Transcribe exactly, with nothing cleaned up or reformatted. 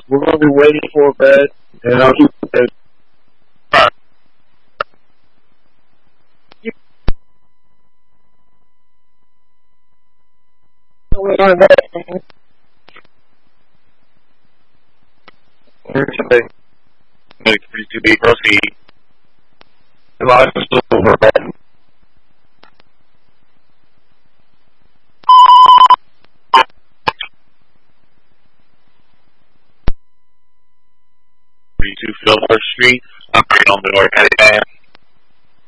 we're going to be waiting for a bed, and I'll keep the bed. thirty-two B, proceed. The line is still over bed. thirty-two Philmore Street, operating on the North County Band.